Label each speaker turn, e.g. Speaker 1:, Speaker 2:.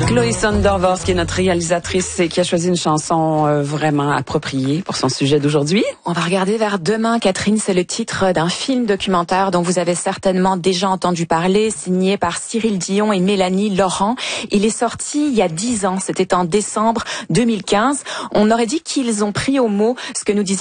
Speaker 1: Chloé Sondorvors, qui est notre réalisatrice et qui a choisi une chanson vraiment appropriée pour son sujet d'aujourd'hui.
Speaker 2: On va regarder vers demain, Catherine, c'est le titre d'un film documentaire dont vous avez certainement déjà entendu parler, signé par Cyril Dion et Mélanie Laurent. Il est sorti il y a 10 ans, c'était en décembre 2015. On aurait dit qu'ils ont pris au mot ce que nous disait